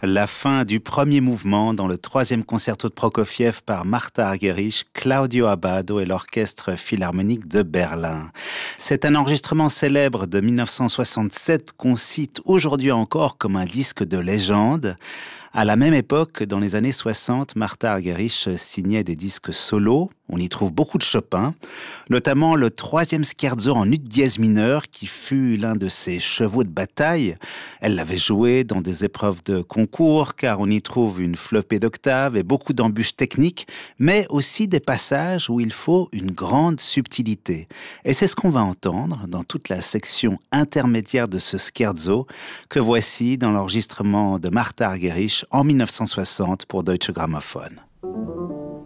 La fin du premier mouvement dans le troisième concerto de Prokofiev par Martha Argerich, Claudio Abbado et l'Orchestre Philharmonique de Berlin. C'est un enregistrement célèbre de 1967 qu'on cite aujourd'hui encore comme un disque de légende. À la même époque, dans les années 60, Martha Argerich signait des disques solos. On y trouve beaucoup de Chopin, notamment le troisième scherzo en ut dièse mineur qui fut l'un de ses chevaux de bataille. Elle l'avait joué dans des épreuves de concours car on y trouve une flopée d'octaves et beaucoup d'embûches techniques, mais aussi des passages où il faut une grande subtilité. Et c'est ce qu'on va entendre dans toute la section intermédiaire de ce scherzo que voici dans l'enregistrement de Martha Argerich en 1960 pour Deutsche Grammophon.